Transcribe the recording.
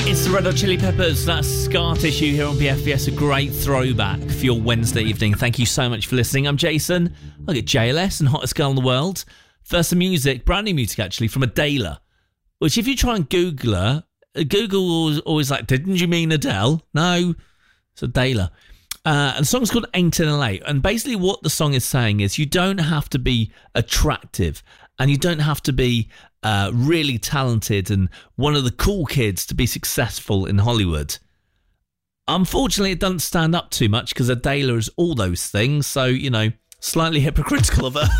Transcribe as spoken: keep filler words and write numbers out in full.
It's the Red Hot Chili Peppers. That's Scar Tissue here on B F B S. A great throwback for your Wednesday evening. Thank you so much for listening. I'm Jason. I get J L S and Hottest Girl in the World. First, some music, brand new music actually, from Adele. Which, if you try and Google her, Google always, always like, didn't you mean Adele? No, it's Adele. Uh, and the song's called Ain't in L A. And basically what the song is saying is you don't have to be attractive and you don't have to be uh, really talented and one of the cool kids to be successful in Hollywood. Unfortunately, it doesn't stand up too much because Adele is all those things. So, you know, slightly hypocritical of her.